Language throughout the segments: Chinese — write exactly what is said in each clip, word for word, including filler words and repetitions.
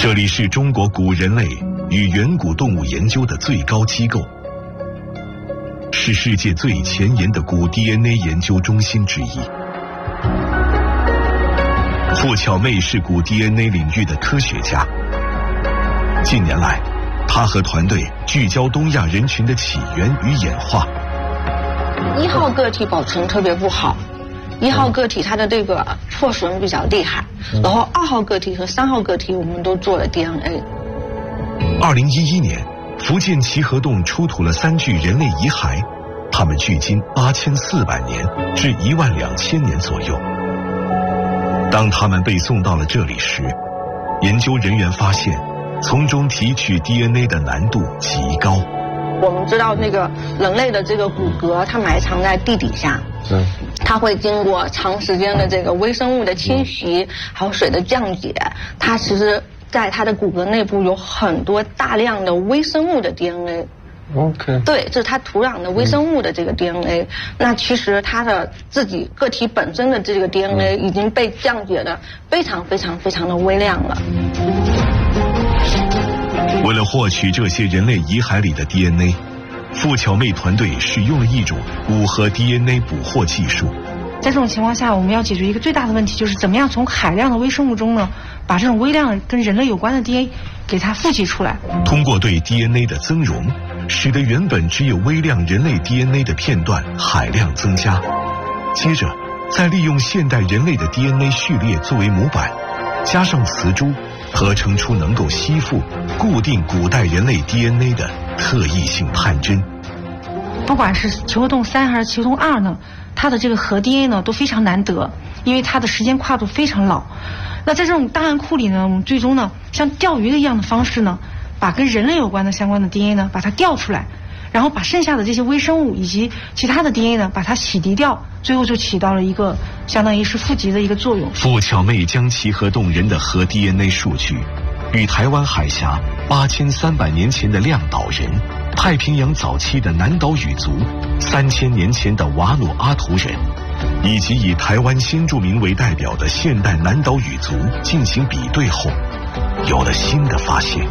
这里是中国古人类与远古动物研究的最高机构，是世界最前沿的古 D N A 研究中心之一。傅巧妹是古 D N A 领域的科学家。近年来，她和团队聚焦东亚人群的起源与演化。 一号个体保存特别不好，一号个体它的这个破损比较厉害，然后二号个体和三号个体我们都做了 D N A。 二零一一年，福建齐河洞出土了三具人类遗骸，它们距今八千四百年至一万两千年左右。当它们被送到了这里时，研究人员发现，从中提取 D N A 的难度极高。 我们知道那个人类的这个骨骼，它埋藏在地底下， 对， 它会经过长时间的这个微生物的侵袭，还有水的降解，它其实在它的骨骼内部有很多大量的微生物的 D N A。OK， 对，这是它土壤的微生物的这个 D N A。嗯、那其实它的自己个体本身的这个 D N A 已经被降解的非常非常非常的微量了。 为了获取这些人类遗骸里的 D N A， 傅巧妹团队使用了一种五核 D N A 捕获技术。 在这种情况下，我们要解决一个最大的问题，就是怎么样从海量的微生物中呢，把这种微量跟人类有关的 D N A 给它富集出来。 通过对 D N A 的增容，使得原本只有微量人类 D N A 的片段海量增加。接着，再利用现代人类的 D N A 序列作为模板，加上磁珠，合成出能够吸附、固定古代人类 D N A 的特异性探针。 不管是齐河洞三还是齐河洞二呢，它的这个核 D N A 呢都非常难得，因为它的时间跨度非常老。那在这种档案库里呢，我们最终呢，像钓鱼的一样的方式呢，把跟人类有关的相关的 D N A 呢，把它调出来，然后把剩下的这些微生物以及其他的 D N A 呢，把它洗涤掉，最后就起到了一个相当于是富集的一个作用。 傅巧妹将齐河洞人的核 D N A 数据与台湾海峡八千三百年前的亮岛人、太平洋早期的南岛语族、三千年前的瓦努阿图人，以及以台湾先住民为代表的现代南岛语族进行比对后，有了新的发现。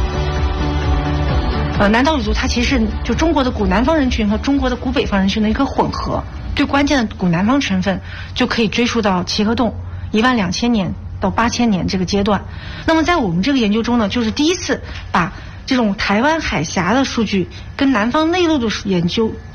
呃，南岛语族它其实是就中国的古南方人群和中国的古北方人群的一个混合，最关键的古南方成分就可以追溯到齐河洞一万两千年到八千年这个阶段。那么在我们这个研究中呢，就是第一次把这种台湾海峡的数据跟南方内陆的研究